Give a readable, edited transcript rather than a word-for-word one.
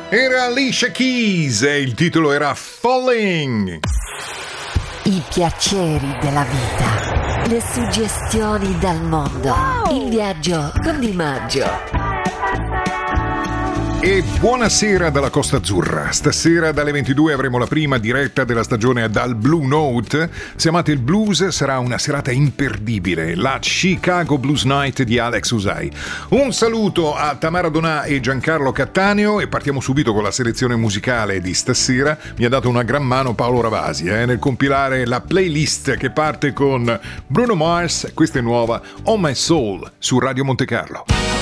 Era Alicia Keys e il titolo era Falling. I piaceri della vita, le suggestioni dal mondo, in viaggio con Di Maggio. E buonasera dalla Costa Azzurra. Stasera dalle 22 avremo la prima diretta della stagione dal Blue Note. Se amate il blues sarà una serata imperdibile, la Chicago Blues Night di Alex Usai. Un saluto a Tamara Donà e Giancarlo Cattaneo e partiamo subito con la selezione musicale di stasera. Mi ha dato una gran mano Paolo Ravasi nel compilare la playlist che parte con Bruno Mars, questa è nuova, On My Soul su Radio Monte Carlo.